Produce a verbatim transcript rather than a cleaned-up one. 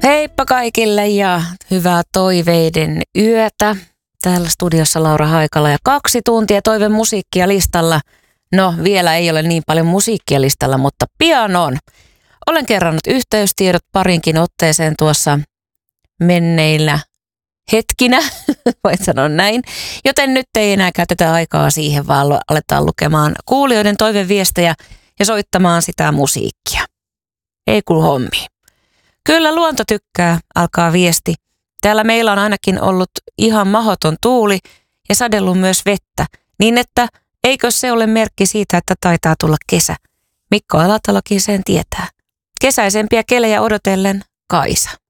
Heippa kaikille ja hyvää toiveiden yötä. Täällä studiossa Laura Haikala ja kaksi tuntia toiveen musiikkia listalla. No vielä ei ole niin paljon musiikkia listalla, mutta pian on. Olen kerrannut yhteystiedot parinkin otteeseen tuossa menneillä hetkinä, voin sanoa näin. Joten nyt ei enää käytetä aikaa siihen, vaan aletaan lukemaan kuulijoiden toiveviestejä ja soittamaan sitä musiikkia. Ei kuulu hommiin. Kyllä luonto tykkää, alkaa viesti. Täällä meillä on ainakin ollut ihan mahoton tuuli ja sadellut myös vettä, niin että eikö se ole merkki siitä, että taitaa tulla kesä. Mikko Alatalokin sen tietää. Kesäisempiä kelejä odotellen, Kaisa.